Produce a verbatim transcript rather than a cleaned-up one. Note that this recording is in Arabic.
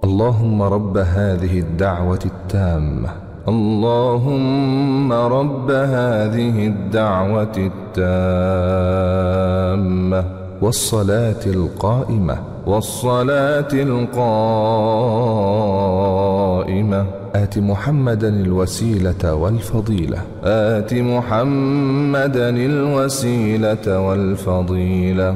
اللهم رب هذه الدعوة التامة اللهم رب هذه الدعوة التامة والصلاة القائمة والصلاة القائمة آت محمدا الوسيلة والفضيلة آت محمدا الوسيلة والفضيلة